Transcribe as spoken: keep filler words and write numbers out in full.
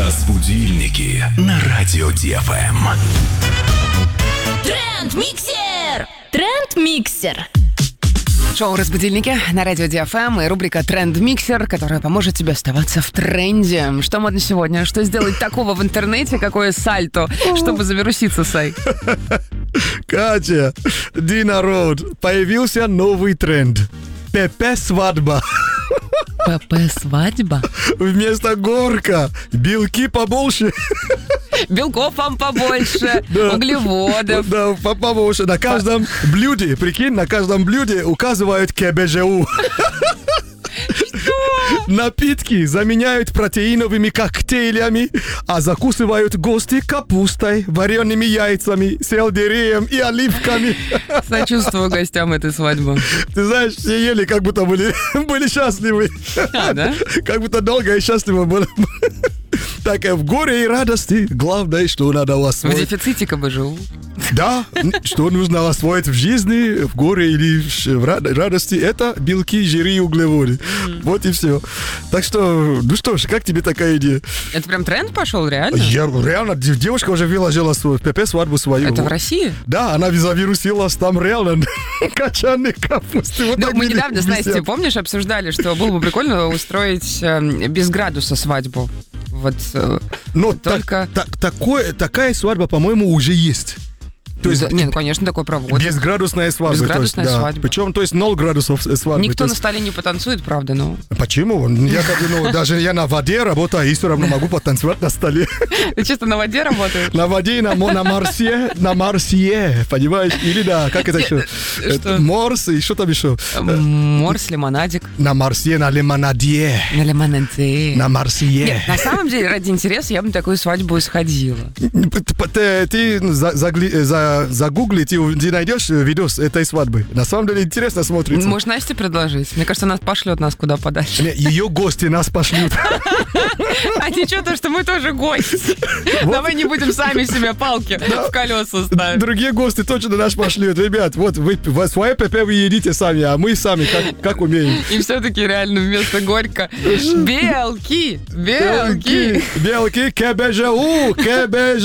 Разбудильники на радио Ди Эф Эм. Тренд-миксер! Тренд-миксер. Шоу «Разбудильники» на радио Ди Эф Эм и рубрика «Тренд-миксер», которая поможет тебе оставаться в тренде. Что модно сегодня? Что сделать такого в интернете? Какое сальто, чтобы завируситься, Сай? Катя, ди народ, появился новый тренд. ПП-свадьба. ПП-свадьба? Вместо горка белки побольше. Белков вам побольше, Да. углеводов. Да, по- побольше. На каждом блюде, прикинь, на каждом блюде указывают КБЖУ. Напитки заменяют протеиновыми коктейлями, а закусывают гости капустой, вареными яйцами, сельдереем и оливками. Сочувствую гостям этой свадьбы. Ты знаешь, все ели, как будто были, были счастливы. А, да? Как будто долго и счастливо было. Так, в горе и радости главное, что надо В освоить. дефиците КБЖУ. Да, что нужно освоить в жизни, в горе или в рад- радости, это белки, жиры и углеводы. Вот и все. Так что, ну что ж, как тебе такая идея? Это прям тренд пошел, реально? Я реально, дев- девушка уже выложила свою ПП-свадьбу свою. Это в России? Да, она завирусилась там реально качаны капусты. Вот Ну, так мы были- недавно с Настей, висят. помнишь, обсуждали, что было бы прикольно устроить э, без градуса свадьбу. Вот э, Но только- так- так- такое, такая свадьба, по-моему, уже есть. То есть, да, не, ну, конечно, такой проводят. безградусная свадьба. Безградусная то есть, да. свадьба. Причем, то есть, ноль градусов свадьбы. Никто то на есть, столе не потанцует, правда, но... Почему? Я как бы, ну, даже я на воде работаю, и все равно могу потанцевать на столе. Ты чисто на воде работаешь? На воде и на, мо- на Марсе, на Марсе, понимаешь? Или да, как это еще? Что? Морс и что там еще? Морс, лимонадик, На Марсе, на лимонаде, на лимонаде. на Марсе. Нет, на самом деле, ради интереса я бы на такую свадьбу и сходила. Ты, ты за- загли- за- загугли, ты, ты найдешь видос этой свадьбы. На самом деле интересно смотрится. Можешь Насте предложить? Мне кажется, она пошлет нас куда подальше. Не, ее гости нас пошлют. А ничего, то, что мы тоже гости. Давай не будем сами себе палки в колеса ставить. Другие гости точно нас пошлют. Ребят, вот вы в свое ПП вы едите сами, а мы сами как, как умеем. И все-таки реально вместо горько белки, белки. Белки, КБЖУ, КБЖ.